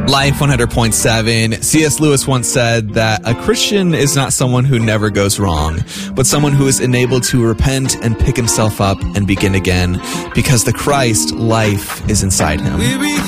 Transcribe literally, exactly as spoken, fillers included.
Life one hundred point seven. C S. Lewis once said that a Christian is not someone who never goes wrong, but someone who is enabled to repent and pick himself up and begin again because the Christ life is inside him.